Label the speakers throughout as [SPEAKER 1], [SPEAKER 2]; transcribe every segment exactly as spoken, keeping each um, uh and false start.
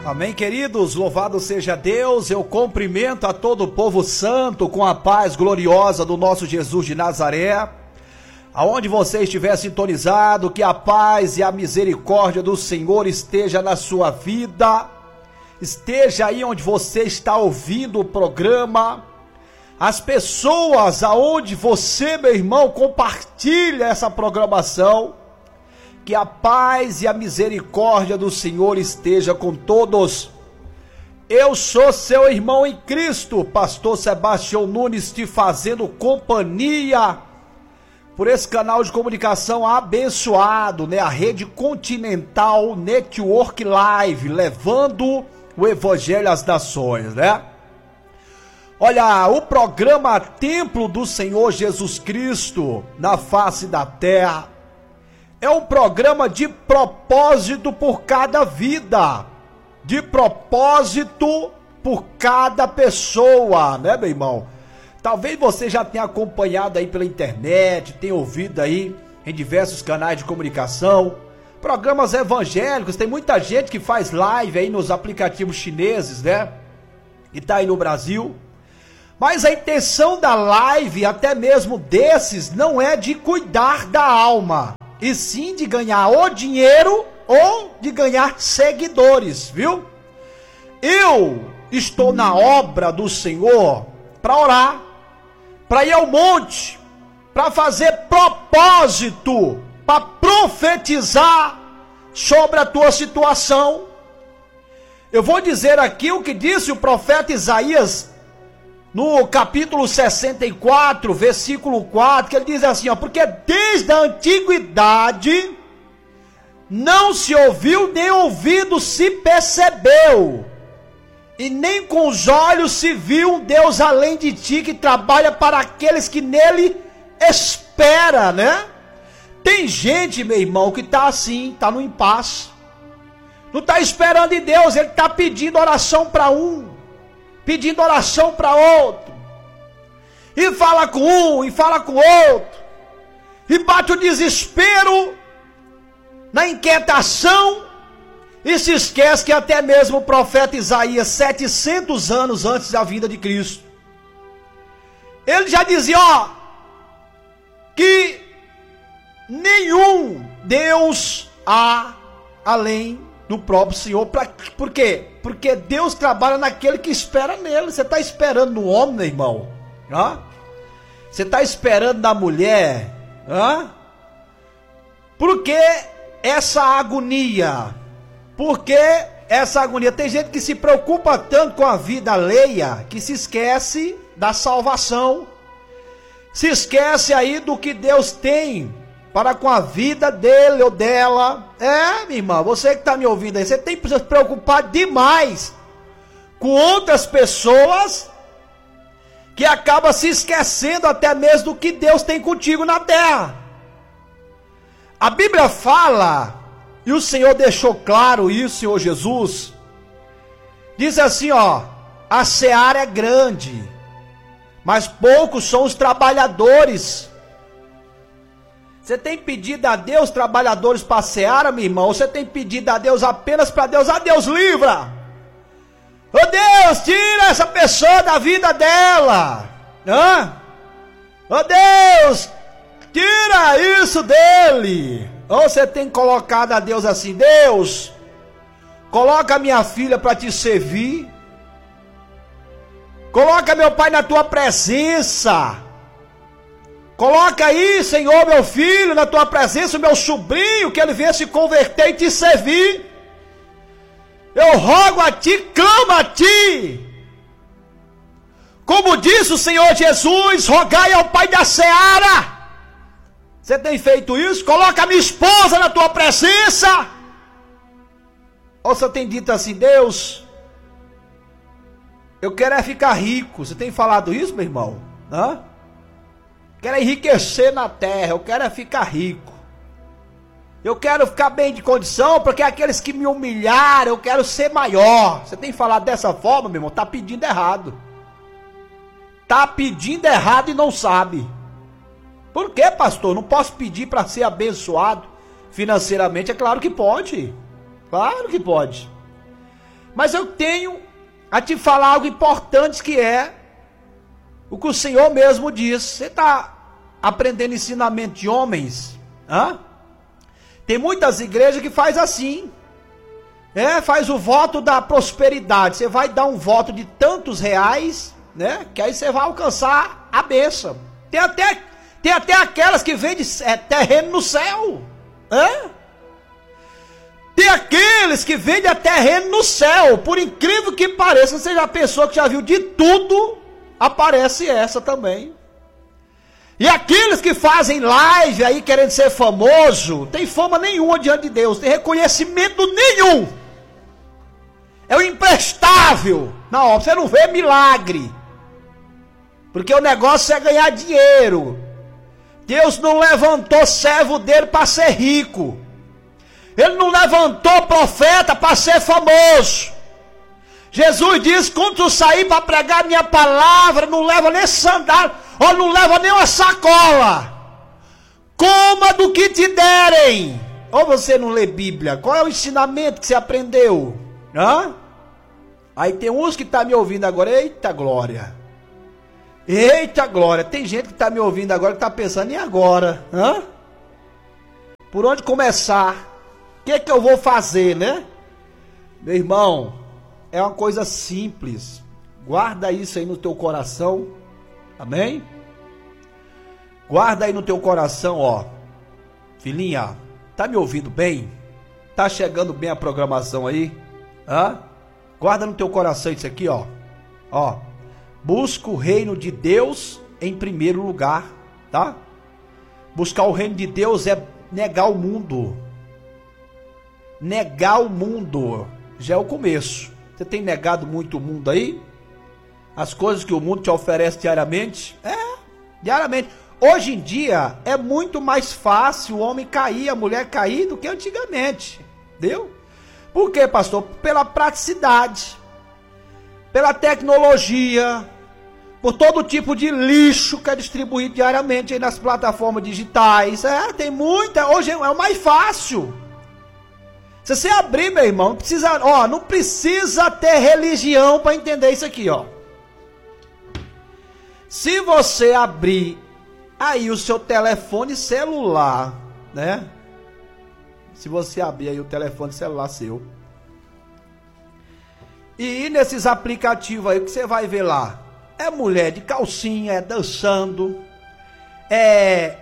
[SPEAKER 1] Amém, queridos, louvado seja Deus. Eu cumprimento a todo o povo santo com a paz gloriosa do nosso Jesus de Nazaré. Aonde você estiver sintonizado, que a paz e a misericórdia do Senhor esteja na sua vida, esteja aí onde você está ouvindo o programa, as pessoas aonde você, meu irmão, compartilha essa programação. Que a paz e a misericórdia do Senhor esteja com todos. Eu sou seu irmão em Cristo, pastor Sebastião Nunes, te fazendo companhia por esse canal de comunicação abençoado, né? A Rede Continental Network Live, levando o Evangelho às nações, né? Olha, o programa Templo do Senhor Jesus Cristo na face da terra é um programa de propósito por cada vida, de propósito por cada pessoa, né, meu irmão? Talvez você já tenha acompanhado aí pela internet, tenha ouvido aí em diversos canais de comunicação, programas evangélicos. Tem muita gente que faz live aí nos aplicativos chineses, né? E tá aí no Brasil. Mas a intenção da live, até mesmo desses, não é de cuidar da alma, e sim de ganhar ou dinheiro ou de ganhar seguidores, viu? Eu estou na obra do Senhor para orar, para ir ao monte, para fazer propósito, para profetizar sobre a tua situação. Eu vou dizer aqui o que disse o profeta Isaías no capítulo sessenta e quatro, versículo quatro, que ele diz assim, ó: porque desde a antiguidade não se ouviu, nem ouvido se percebeu, e nem com os olhos se viu um Deus além de ti, que trabalha para aqueles que nele espera, né? Tem gente, meu irmão, que tá assim, tá no impasse, não tá esperando de Deus, ele tá pedindo oração para um, pedindo oração para outro, e fala com um, e fala com outro, e bate o desespero, na inquietação, e se esquece que até mesmo o profeta Isaías, setecentos anos antes da vinda de Cristo, ele já dizia, ó, que nenhum Deus há além do próprio Senhor. Pra, por quê? Porque Deus trabalha naquele que espera nele. Você está esperando no homem, meu irmão? Hã? Você está esperando na mulher? Hã? Por que essa agonia? Por que essa agonia? Tem gente que se preocupa tanto com a vida alheia que se esquece da salvação, se esquece aí do que Deus tem para com a vida dele ou dela. É, minha irmã, você que está me ouvindo aí, você tem que se preocupar demais com outras pessoas, que acaba se esquecendo até mesmo do que Deus tem contigo na terra. A Bíblia fala, e o Senhor deixou claro isso, Senhor Jesus, diz assim, ó: a seara é grande, mas poucos são os trabalhadores. Você tem pedido a Deus trabalhadores para a seara, meu irmão? Ou você tem pedido a Deus apenas para Deus? Ah, Deus, livra! Ô oh, Deus, tira essa pessoa da vida dela! Hã? Ô oh, Deus, tira isso dele! Ou você tem colocado a Deus assim: Deus, coloca minha filha para te servir, coloca meu pai na tua presença, coloca aí, Senhor, meu filho na tua presença, o meu sobrinho, que ele venha se converter e te servir. Eu rogo a ti, clamo a ti. Como disse o Senhor Jesus, rogai ao Pai da seara. Você tem feito isso? Coloca a minha esposa na tua presença. Ou você tem dito assim: Deus, eu quero é ficar rico. Você tem falado isso, meu irmão? Hã? Quero enriquecer na terra, eu quero é ficar rico. Eu quero ficar bem de condição, porque aqueles que me humilharam, eu quero ser maior. Você tem falado dessa forma, meu irmão? Está pedindo errado. Está pedindo errado e não sabe. Por que, pastor? Não posso pedir para ser abençoado financeiramente? É claro que pode. Claro que pode. Mas eu tenho a te falar algo importante, que é o que o Senhor mesmo diz. Você está aprendendo ensinamento de homens? Hã? Tem muitas igrejas que faz assim. É, faz o voto da prosperidade. Você vai dar um voto de tantos reais, né? Que aí você vai alcançar a bênção. Tem até, tem até aquelas que vendem é, terreno no céu. É? Tem aqueles que vendem a terreno no céu. Por incrível que pareça, você já pensou que já viu de tudo, aparece essa também. E aqueles que fazem live aí querendo ser famoso, tem fama nenhuma diante de Deus, tem reconhecimento nenhum. É o imprestável. Não, você não vê milagre. Porque o negócio é ganhar dinheiro. Deus não levantou servo dele para ser rico. Ele não levantou profeta para ser famoso. Jesus diz: quando tu sair para pregar minha palavra, não leva nem sandália, ou não leva nem uma sacola. Coma do que te derem. Ou você não lê Bíblia? Qual é o ensinamento que você aprendeu? Hã? Aí tem uns que estão tá me ouvindo agora. Eita glória. Eita glória. Tem gente que está me ouvindo agora que está pensando: e agora? Hã? Por onde começar? O que é que eu vou fazer, né? Meu irmão, é uma coisa simples. Guarda isso aí no teu coração. Amém? Guarda aí no teu coração, ó. Filhinha, tá me ouvindo bem? Tá chegando bem a programação aí? Hã? Guarda no teu coração isso aqui, ó. Ó. Busca o reino de Deus em primeiro lugar, tá? Buscar o reino de Deus é negar o mundo. Negar o mundo já é o começo. Você tem negado muito o mundo aí? As coisas que o mundo te oferece diariamente? É, diariamente. Hoje em dia é muito mais fácil o homem cair, a mulher cair, do que antigamente. Entendeu? Por quê, pastor? Pela praticidade, pela tecnologia, por todo tipo de lixo que é distribuído diariamente aí nas plataformas digitais. É, tem muita. Hoje é o mais fácil. Se você abrir, meu irmão, não precisa, ó, não precisa ter religião para entender isso aqui, ó. Se você abrir aí o seu telefone celular, né? Se você abrir aí o telefone celular seu e ir nesses aplicativos aí, o que você vai ver lá? É mulher de calcinha, é dançando, é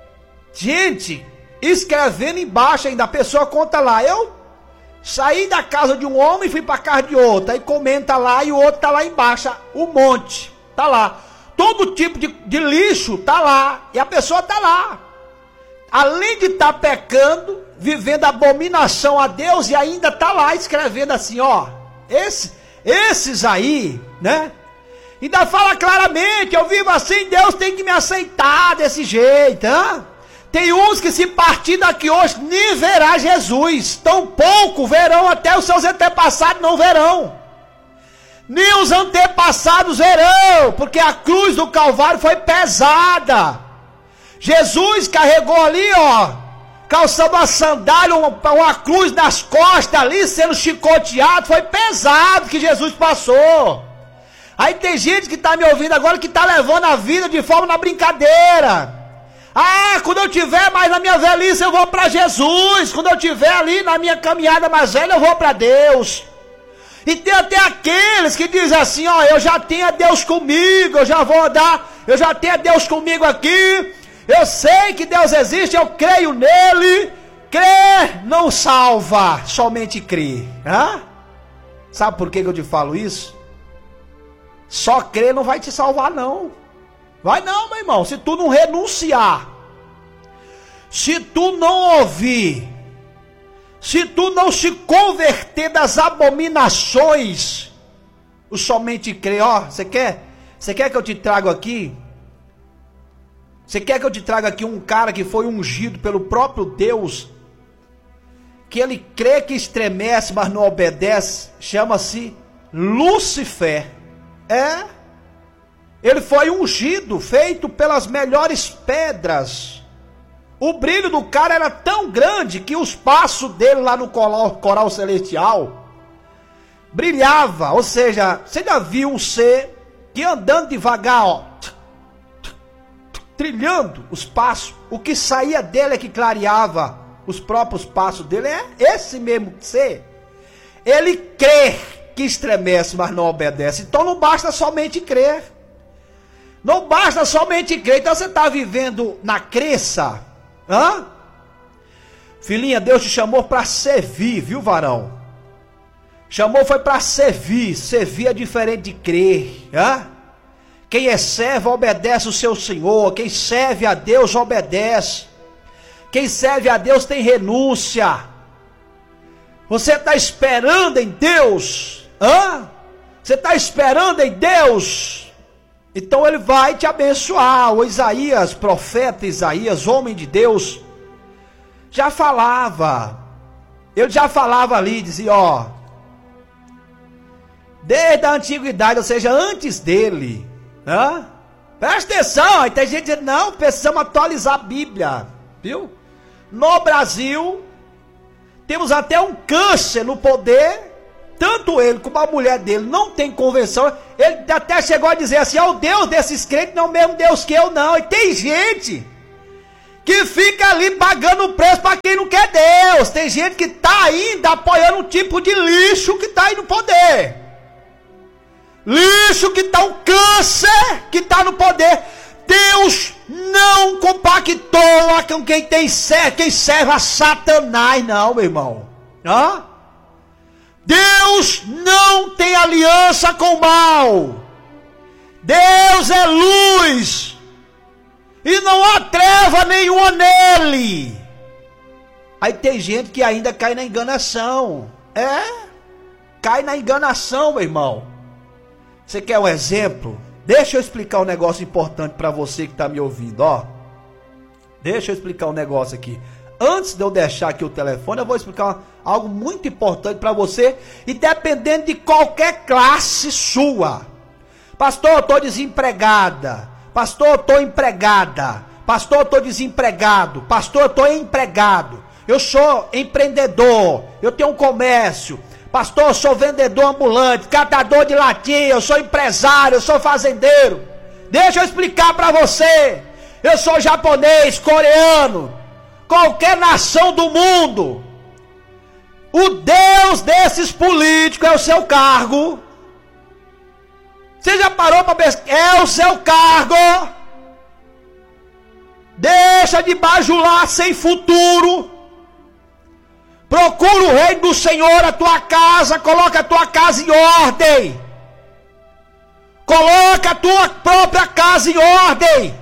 [SPEAKER 1] gente escrevendo embaixo ainda. A pessoa conta lá: eu saí da casa de um homem e fui para casa de outro. Aí comenta lá e o outro tá lá embaixo. Um monte, tá lá. Todo tipo de, de lixo tá lá. E a pessoa tá lá. Além de estar tá pecando, vivendo abominação a Deus, e ainda tá lá escrevendo assim, ó. Esse, esses aí, né? Ainda fala claramente: eu vivo assim, Deus tem que me aceitar desse jeito, hein? Tem uns que, se partir daqui hoje, nem verá Jesus. Tão pouco verão, até os seus antepassados não verão. Nem os antepassados verão, porque a cruz do Calvário foi pesada. Jesus carregou ali, ó, calçando uma sandália, uma, uma cruz nas costas ali, sendo chicoteado. Foi pesado que Jesus passou. Aí tem gente que está me ouvindo agora que está levando a vida de forma na brincadeira. Ah, quando eu tiver mais na minha velhice eu vou para Jesus. Quando eu tiver ali na minha caminhada mais velha eu vou para Deus. E tem até aqueles que dizem assim: ó, eu já tenho a Deus comigo, eu já vou andar, eu já tenho a Deus comigo aqui. Eu sei que Deus existe, eu creio nele. Crer não salva, somente crer. Hã? Sabe por que eu te falo isso? Só crer não vai te salvar, não. Vai não, meu irmão. Se tu não renunciar, se tu não ouvir, se tu não se converter das abominações, o somente crer. Ó, você quer? Você quer que eu te traga aqui? Você quer que eu te traga aqui um cara que foi ungido pelo próprio Deus, que ele crê que estremece, mas não obedece? Chama-se Lúcifer. É. Ele foi ungido, feito pelas melhores pedras. O brilho do cara era tão grande que os passos dele lá no coral, coral celestial brilhava, ou seja, você já viu um ser que andando devagar, ó, trilhando os passos, o que saía dele é que clareava os próprios passos dele, é esse mesmo ser. Ele crê que estremece, mas não obedece. Então não basta somente crer. Não basta somente crer. Então você está vivendo na crença. Hã? Filhinha, Deus te chamou para servir, viu, varão? Chamou foi para servir. Servir é diferente de crer. Hã? Quem é servo obedece o seu Senhor. Quem serve a Deus obedece. Quem serve a Deus tem renúncia. Você está esperando em Deus? Hã? Você está esperando em Deus? Então Ele vai te abençoar. O Isaías, profeta Isaías, homem de Deus, já falava. Ele já falava ali, dizia, ó, desde a antiguidade, ou seja, antes dele. Hã? Presta atenção, aí tem gente dizendo, não, precisamos atualizar a Bíblia. Viu? No Brasil, temos até um câncer no poder. Tanto ele como a mulher dele não tem convenção. Ele até chegou a dizer assim, ó, o Deus desses crentes não é o mesmo Deus que eu não. E tem gente que fica ali pagando preço para quem não quer Deus. Tem gente que está ainda apoiando um tipo de lixo que está aí no poder. Lixo que está um câncer que está no poder. Deus não compactua com quem tem serve, quem serve a Satanás, não, meu irmão. Hã? Deus não tem aliança com o mal. Deus é luz e não há treva nenhuma nele. Aí tem gente que ainda cai na enganação. É? Cai na enganação, meu irmão. Você quer um exemplo? Deixa eu explicar um negócio importante para você que está me ouvindo, ó. Deixa eu explicar um negócio aqui. Antes de eu deixar aqui o telefone, eu vou explicar algo muito importante para você, e dependendo de qualquer classe sua. Pastor, eu estou desempregada. Pastor, eu estou empregada. Pastor, eu estou desempregado. Pastor, eu estou empregado. Eu sou empreendedor. Eu tenho um comércio. Pastor, eu sou vendedor ambulante, catador de latinha, eu sou empresário, eu sou fazendeiro. Deixa eu explicar para você. Eu sou japonês, coreano, qualquer nação do mundo. O Deus desses políticos é o seu cargo. Você já parou para pensar? É o seu cargo. Deixa de bajular sem futuro. Procura o reino do Senhor, a tua casa, coloca a tua casa em ordem. Coloca a tua própria casa em ordem.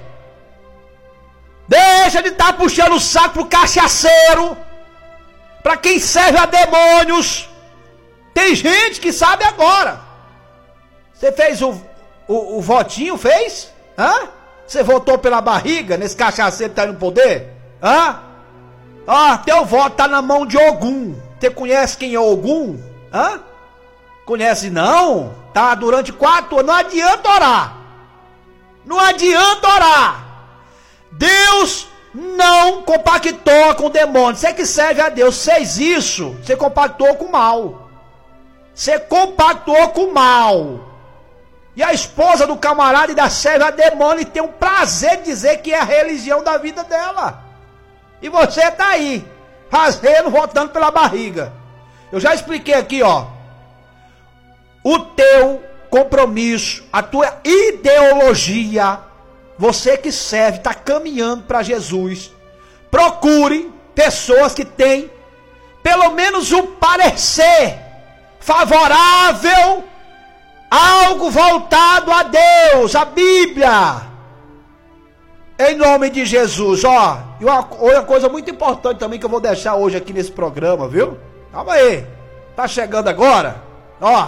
[SPEAKER 1] Deixa de estar puxando o saco pro cachaceiro, para quem serve a demônios. Tem gente que sabe agora. Você fez o, o, o votinho, fez? Hã? Você votou pela barriga nesse cachaceiro que está no poder? Hã? Ah, teu voto tá na mão de Ogum. Você conhece quem é Ogum? Hã? Conhece não? Tá durante quatro anos. Não adianta orar. Não adianta orar. Deus não compactou com o demônio. Você que serve a Deus fez isso. Você compactou com o mal. Você compactou com o mal. E a esposa do camarada ainda serve a demônio e tem o prazer de dizer que é a religião da vida dela. E você está aí, fazendo, votando pela barriga. Eu já expliquei aqui, ó. O teu compromisso, a tua ideologia, você que serve, está caminhando para Jesus. Procure pessoas que têm pelo menos um parecer favorável, algo voltado a Deus, a Bíblia. Em nome de Jesus, ó. E uma, uma coisa muito importante também que eu vou deixar hoje aqui nesse programa, viu? Calma aí. Tá chegando agora? Ó.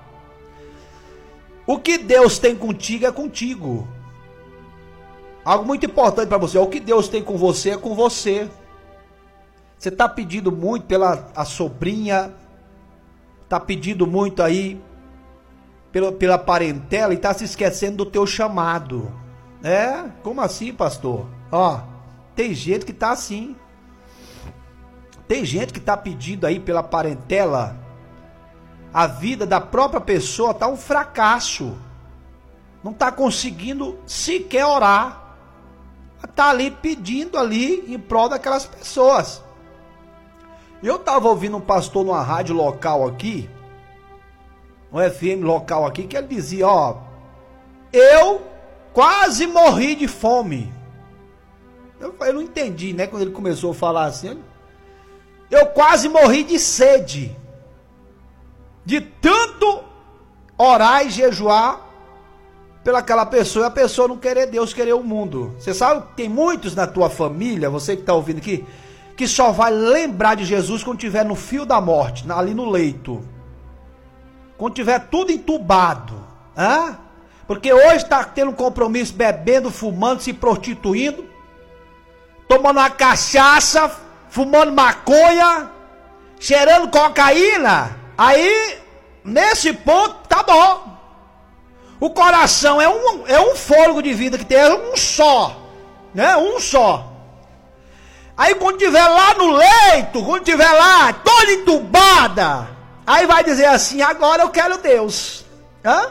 [SPEAKER 1] O que Deus tem contigo é contigo. Algo muito importante para você. O que Deus tem com você é com você. Você tá pedindo muito pela a sobrinha. Tá pedindo muito aí pela, pela parentela e tá se esquecendo do teu chamado. É? Como assim, pastor? Ó, tem gente que tá assim. Tem gente que tá pedindo aí pela parentela. a vida da própria pessoa está um fracasso. Não está conseguindo sequer orar. Está ali pedindo ali em prol daquelas pessoas. Eu estava ouvindo um pastor numa rádio local aqui, um F M local aqui, que ele dizia, ó, eu quase morri de fome. Eu, eu não entendi, né, quando ele começou a falar assim. Eu quase morri de sede. De tanto orar e jejuar pelaquela pessoa, e a pessoa não querer Deus, querer o mundo. Você sabe que tem muitos na tua família, você que está ouvindo aqui, que só vai lembrar de Jesus quando estiver no fio da morte, ali no leito. Quando tiver tudo entubado. Hein? Porque hoje está tendo um compromisso, bebendo, fumando, se prostituindo, tomando uma cachaça, fumando maconha, cheirando cocaína. Aí, nesse ponto, tá bom. O coração é um, é um fôlego de vida que tem, é um só, né? Um só. Aí quando tiver lá no leito, quando tiver lá, toda entubada, aí vai dizer assim, agora eu quero Deus. Hã?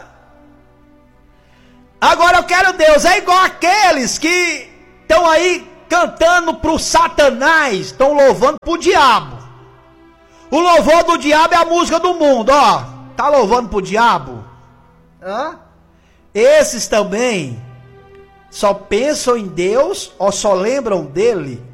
[SPEAKER 1] Agora eu quero Deus. É igual aqueles que estão aí cantando pro Satanás, estão louvando pro diabo. O louvor do diabo é a música do mundo, ó. Tá louvando pro diabo? Hã? Esses também só pensam em Deus ou só lembram dele